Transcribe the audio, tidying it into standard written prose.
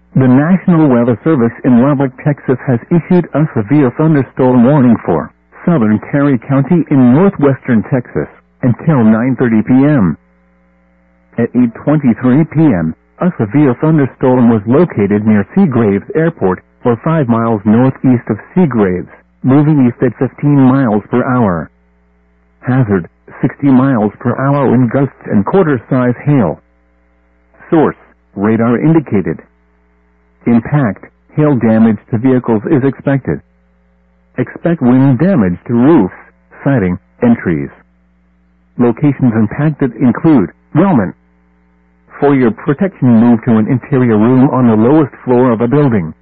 The National Weather Service in Lubbock, Texas has issued a severe thunderstorm warning for southern Terry County in northwestern Texas until 9:30 p.m. At 8:23 p.m., a severe thunderstorm was located near Seagraves Airport, or 5 miles northeast of Seagraves, moving east at 15 miles per hour. Hazard, 60 miles per hour wind gusts and quarter-size hail. Source, radar indicated. Impact, hail damage to vehicles is expected. Expect wind damage to roofs, siding, and trees. Locations impacted include Wellman. For your protection, move to an interior room on the lowest floor of a building.